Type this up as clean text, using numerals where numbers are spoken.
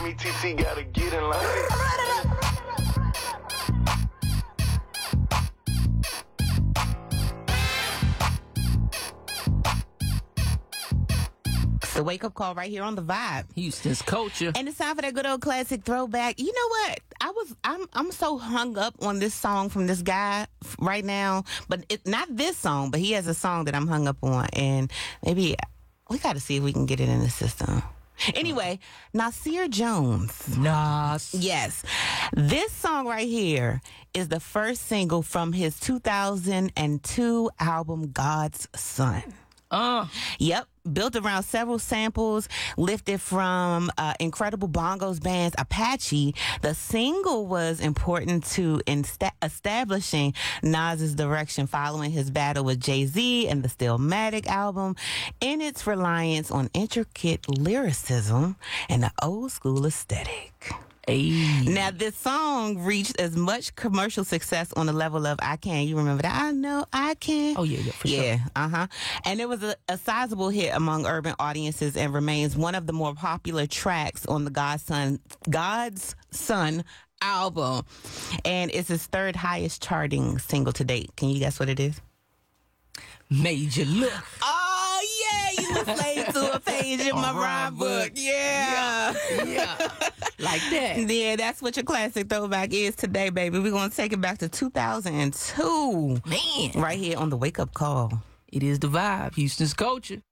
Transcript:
me, TT gotta get in line. The wake-up call right here on The Vibe. Houston's culture. And it's time for that good old classic throwback. You know what? I'm so hung up on this song from this guy right now. But not this song, but he has a song that I'm hung up on. And maybe we got to see if we can get it in the system. Anyway, Nasir Jones. Nas. Yes. This song right here is the first single from his 2002 album, God's Son. Yep. Built around several samples lifted from incredible bongos bands Apache. The single was important to establishing Nas's direction following his battle with Jay-Z and the Stillmatic album, in its reliance on intricate lyricism and the old school aesthetic. Hey. Now, this song reached as much commercial success on the level of I Can. You remember that? I know I can. Oh, yeah, for sure. Yeah, And it was a sizable hit among urban audiences and remains one of the more popular tracks on the God's Son album. And it's his third highest charting single to date. Can you guess what it is? Major Look. Oh, yeah, you were slave to a page in my rhyme book. Yeah. Like that. Yeah, that's what your classic throwback is today, baby. We're going to take it back to 2002. Man. Right here on the Wake Up Call. It is The Vibe, Houston's culture.